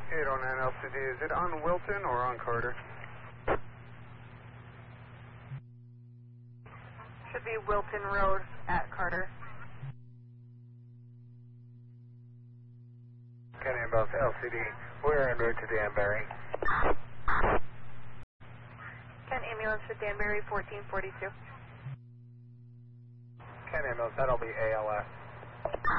809 LCD, is it on Wilton or on Carter? Should be Wilton Road at Carter. Kenny Ambulance LCD, we're en route to Danbury. Ken Ambulance to Danbury 1442. Kenny Ambulance, that'll be ALS.